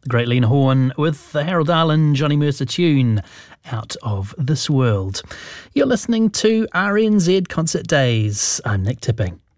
great Lena Horne with the Harold Arlen, Johnny Mercer tune, Out of This World. You're listening to RNZ Concert Days. I'm Nick Tipping.